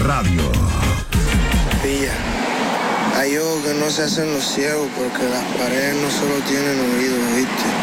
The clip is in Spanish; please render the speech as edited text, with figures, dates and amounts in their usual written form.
Radio. Pilla, hay ojos que no se hacen los ciegos porque las paredes no solo tienen oídos, ¿viste?